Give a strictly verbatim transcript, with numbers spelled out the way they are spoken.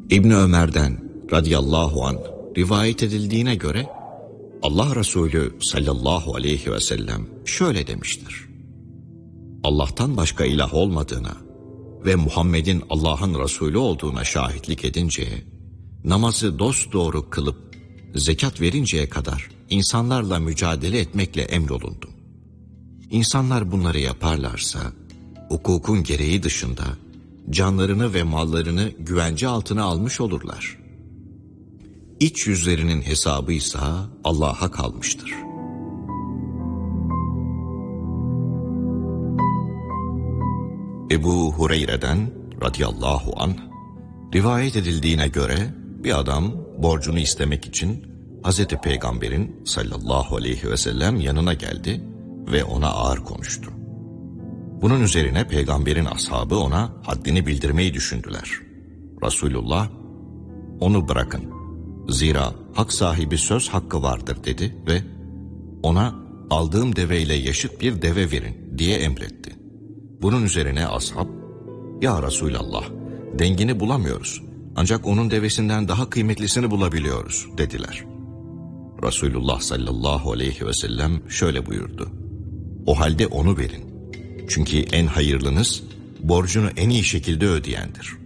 İbni Ömer'den radıyallahu anh rivayet edildiğine göre Allah Resulü sallallahu aleyhi ve sellem şöyle demiştir: Allah'tan başka ilah olmadığına ve Muhammed'in Allah'ın Resulü olduğuna şahitlik edinceye, namazı dosdoğru kılıp zekat verinceye kadar insanlarla mücadele etmekle emrolundum. İnsanlar bunları yaparlarsa, hukukun gereği dışında canlarını ve mallarını güvence altına almış olurlar. İç yüzlerinin hesabıysa Allah'a kalmıştır. Ebu Hureyre'den radıyallahu anh rivayet edildiğine göre bir adam borcunu istemek için Hazreti Peygamber'in sallallahu aleyhi ve sellem yanına geldi ve ona ağır konuştu. Bunun üzerine Peygamber'in ashabı ona haddini bildirmeyi düşündüler. Resulullah, onu bırakın, zira hak sahibi söz hakkı vardır dedi ve ona aldığım deveyle yaşıt bir deve verin diye emretti. Bunun üzerine ashab, ya Resulallah, dengini bulamıyoruz ancak onun devesinden daha kıymetlisini bulabiliyoruz dediler. Resulullah sallallahu aleyhi ve sellem şöyle buyurdu: o halde onu verin. Çünkü en hayırlınız borcunu en iyi şekilde ödeyendir.